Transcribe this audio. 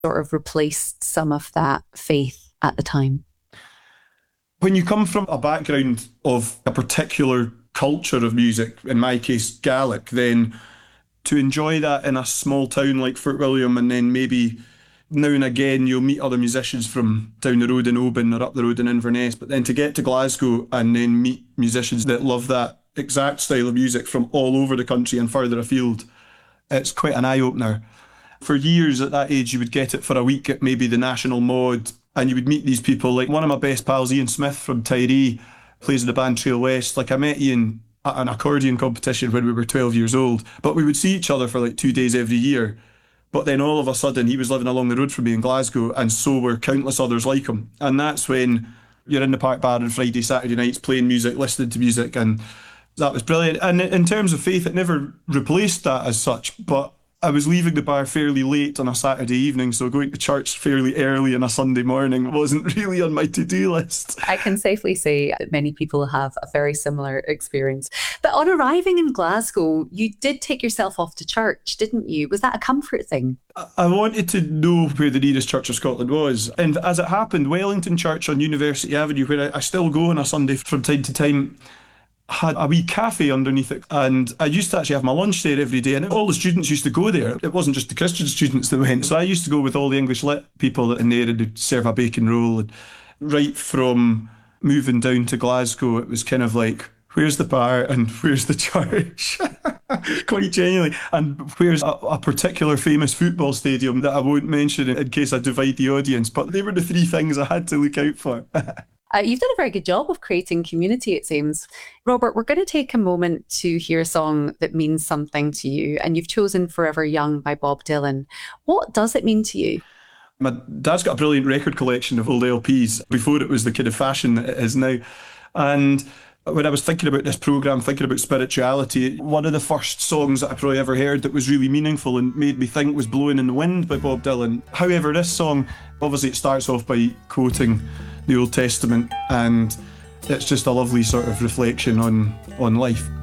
sort of replaced some of that faith at the time? When you come from a background of a particular culture of music, in my case Gaelic, then to enjoy that in a small town like Fort William, and then maybe now and again you'll meet other musicians from down the road in Oban or up the road in Inverness, but then to get to Glasgow and then meet musicians that love that exact style of music from all over the country and further afield, it's quite an eye-opener. For years at that age, you would get it for a week at maybe the National Mod, and you would meet these people. Like one of my best pals, Ian Smith from Tyree, plays in the band Trail West. Like I met Ian at an accordion competition when we were 12 years old, but we would see each other for like 2 days every year. But then all of a sudden he was living along the road from me in Glasgow, and so were countless others like him. And that's when you're in the Park Bar on Friday, Saturday nights playing music, listening to music, and that was brilliant. And in terms of faith, it never replaced that as such, but I was leaving the bar fairly late on a Saturday evening, so going to church fairly early on a Sunday morning wasn't really on my to-do list. I can safely say that many people have a very similar experience. But on arriving in Glasgow, you did take yourself off to church, didn't you? Was that a comfort thing? I wanted to know where the nearest Church of Scotland was. And as it happened, Wellington Church on University Avenue, where I still go on a Sunday from time to time, had a wee cafe underneath it, and I used to actually have my lunch there every day, and all the students used to go there. It wasn't just the Christian students that went, so I used to go with all the English lit people in there, and they'd serve a bacon roll. And right from moving down to Glasgow, it was kind of like, where's the bar and where's the church? Quite genuinely. And where's a particular famous football stadium that I won't mention in case I divide the audience, but they were the three things I had to look out for. You've done a very good job of creating community, it seems. Robert, we're going to take a moment to hear a song that means something to you, and you've chosen Forever Young by Bob Dylan. What does it mean to you? My dad's got a brilliant record collection of old LPs before it was the kind of fashion that it is now. And when I was thinking about this programme, thinking about spirituality, one of the first songs that I probably ever heard that was really meaningful and made me think was Blowing in the Wind by Bob Dylan. However, this song, obviously it starts off by quoting the Old Testament, and it's just a lovely sort of reflection on life.